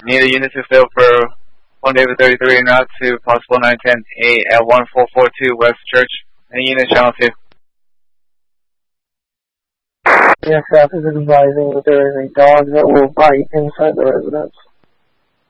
Need a unit to fill for 1 David 33 en route to possible 910-8 at 1442 West Church. Any unit channel 2. Aircraft is advising that there is a dog that will bite inside the residence.